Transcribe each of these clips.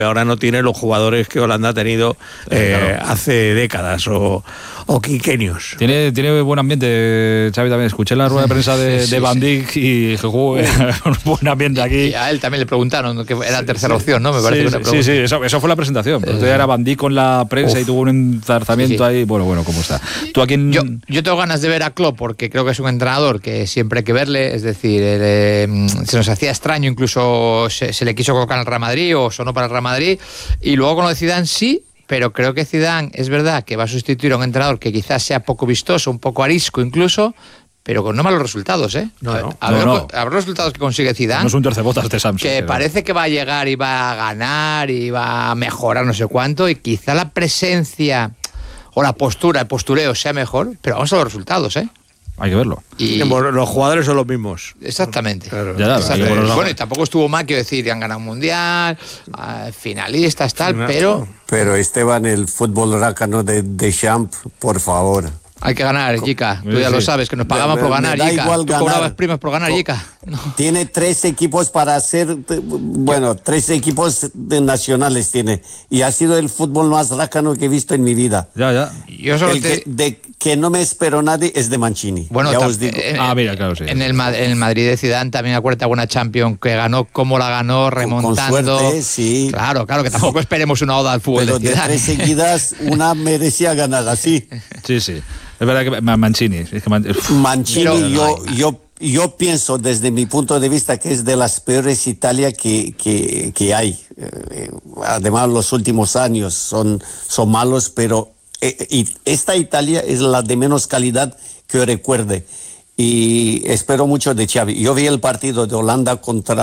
ahora no tiene los jugadores que Holanda ha tenido hace décadas o quinquenios. Tiene buen ambiente, Xavi, también. Escuché la rueda de prensa de Van Dijk y un buen ambiente aquí. Y a él también le preguntaron, que era la tercera opción, ¿no? Me parece sí, eso fue la presentación. Entonces era Van Dijk con la prensa y tuvo un enzarzamiento ahí. Bueno, ¿cómo está? ¿Tú a quién? Yo tengo ganas de ver a Klopp porque creo que es un entrenador que siempre hay que verle. Es decir, se nos hacía extraño, incluso se le quiso colocar en el Real Madrid o sonó para el Real Madrid. Y luego con lo de Zidane sí, pero creo que Zidane es verdad que va a sustituir a un entrenador que quizás sea poco vistoso, un poco arisco incluso, pero con no malos resultados, ¿eh? Habrá resultados que consigue Zidane. No es un tercebotas de Samsung. Que parece que va a llegar y va a ganar y va a mejorar no sé cuánto, y quizá la presencia o la postura, el postureo sea mejor, pero vamos a los resultados, ¿eh? Hay que verlo. Y los jugadores son los mismos. Exactamente. Claro. Bueno, y tampoco estuvo mal, quiero decir, han ganado un mundial, finalistas, tal, pero... Pero Esteban, el fútbol rácano de Deschamps, por favor. Hay que ganar, Jica. Tú ya lo sabes, que nos pagaban por ganar, Jica. Tú cobrabas primas por ganar, Jica. No. Tiene 3 equipos para hacer, 3 equipos nacionales tiene. Y ha sido el fútbol más rácano que he visto en mi vida. Ya. Yo solo que no me espero nadie es de Mancini. Bueno, ya os digo. Mira, claro, sí. En el Madrid de Zidane también acuérdate alguna Champions que ganó, cómo la ganó, remontando. Con suerte, sí. Claro, que tampoco esperemos una oda al fútbol pero de Zidane. De 3 seguidas, una merecía ganar así. Sí. Es verdad que Mancini. Mancini, yo pienso desde mi punto de vista que es de las peores Italia que hay. Además, los últimos años son malos, pero y esta Italia es la de menos calidad que yo recuerde. Y espero mucho de Xavi. Yo vi el partido de Holanda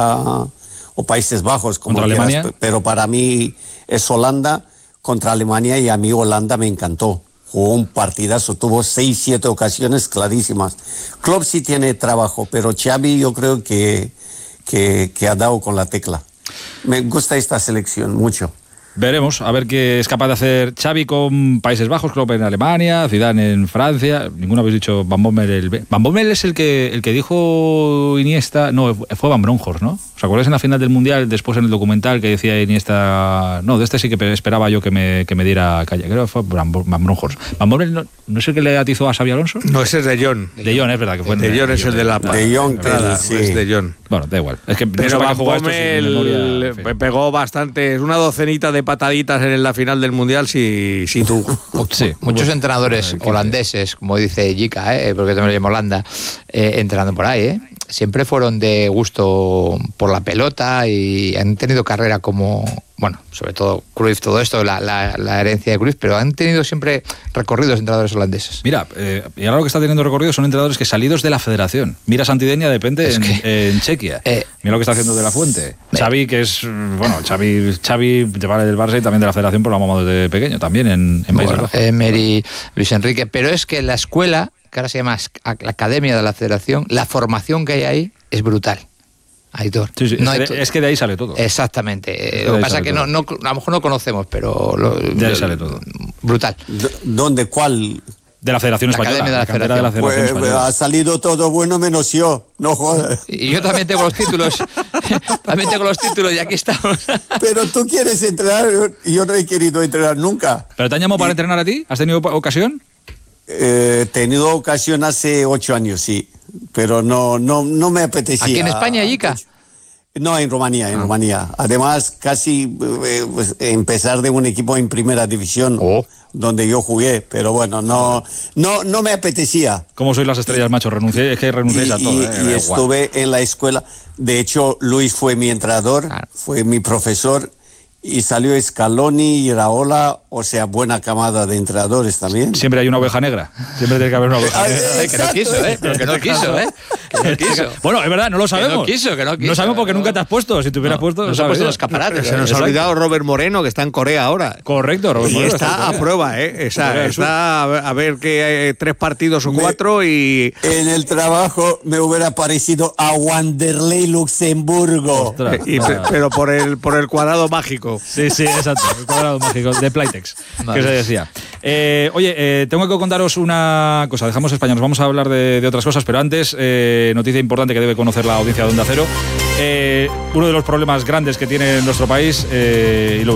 o Países Bajos, como ¿contra quieras, Alemania? Pero para mí es Holanda contra Alemania y a mí Holanda me encantó. Jugó un partidazo, tuvo 6-7 ocasiones clarísimas. Klopp sí tiene trabajo, pero Xavi yo creo que ha dado con la tecla. Me gusta esta selección mucho. Veremos, a ver qué es capaz de hacer Xavi con Países Bajos, Klopp en Alemania, Zidane en Francia. Ninguno habéis dicho Van Bommel. Van Bommel es el que dijo Iniesta, no, fue Van Bronckhorst, ¿no? ¿Os acordáis en la final del Mundial, después en el documental que decía Iniesta, no, de este sí que esperaba yo que me diera calle? Creo que fue Van Bronckhorst. Van Bommel no es el que le atizó a Xavi Alonso. No, ese es De Jong. De Jong, es verdad que fue. De Jong es el de la De Jong, sí. Es De Jong. Bueno, da igual. Es que pero Van Bommel pegó bastante, una docenita de pataditas en la final del Mundial, si tú. Sí, muchos entrenadores holandeses, como dice Jica, porque también lo llamo Holanda, entrenando por ahí, siempre fueron de gusto por la pelota y han tenido carrera como, bueno, sobre todo Cruyff, todo esto, la herencia de Cruyff, pero han tenido siempre recorridos entrenadores holandeses. Mira, y ahora lo que está teniendo recorrido son entrenadores que salidos de la federación. Mira Santidenia, depende en Chequia. Mira lo que está haciendo De La Fuente. Xavi, que es, Xavi te vale del Barça y también de la federación, pero lo amamos desde pequeño, también en Países Bajos. Emery, Luis Enrique, pero es que la escuela, que ahora se llama la Academia de la Federación, la formación que hay ahí es brutal. Aitor. Sí, es que de ahí sale todo. Exactamente. Lo que pasa es que no, a lo mejor no conocemos, pero de ahí sale todo. Brutal. ¿Dónde? ¿Cuál? De la Federación Española. Academia de la Federación. Pues, Española. ha salido todo bueno menos yo. No jodas. Y yo también tengo los títulos. Y aquí estamos. Pero tú quieres entrenar y yo no he querido entrenar nunca. ¿Pero te han llamado para entrenar a ti? ¿Has tenido ocasión? He tenido ocasión hace 8 años, sí. Pero no me apetecía. ¿Aquí en España, Jica? No, en Rumanía. Además, casi empezar de un equipo en primera división, donde yo jugué, pero bueno, no me apetecía. ¿Cómo sois las estrellas, macho? Renunciéis a todo. Y estuve en la escuela. De hecho, Luis fue mi entrenador, fue mi profesor. Y salió Scaloni, Iraola, o sea, buena camada de entrenadores también. Siempre hay una oveja negra. Siempre tiene que haber una oveja negra. Que no quiso, pero que no quiso. Bueno, es verdad, no lo sabemos. Que no quiso. No sabemos porque nunca te has puesto. Si te hubieras puesto, no se ha puesto los escaparates. Se nos ha olvidado Robert Moreno, que está en Corea ahora. Correcto, Robert Moreno. Y está a prueba, está a ver que hay 3 partidos o 4 y... En el trabajo me hubiera parecido a Wanderlei Luxemburgo. Ostras, pero por el cuadrado mágico. Sí, exacto. El cuadrado mágico de Playtex, que se decía. Tengo que contaros una cosa. Dejamos España, nos vamos a hablar de otras cosas, pero antes, noticia importante que debe conocer la audiencia de Onda Cero. Uno de los problemas grandes que tiene nuestro país, y lo